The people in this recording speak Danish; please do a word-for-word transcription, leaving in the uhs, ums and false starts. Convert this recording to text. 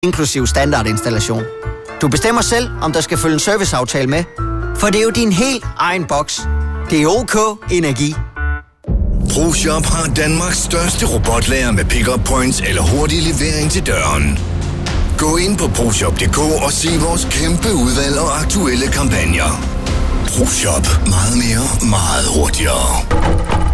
inklusiv standardinstallation. Du bestemmer selv, om der skal følge en serviceaftale med, for det er jo din helt egen boks. Det er OK Energi. ProShop har Danmarks største robotlager med pick-up points eller hurtig levering til døren. Gå ind på proshop punktum d k og se vores kæmpe udvalg og aktuelle kampagner. ProShop. Meget mere, meget hurtigere.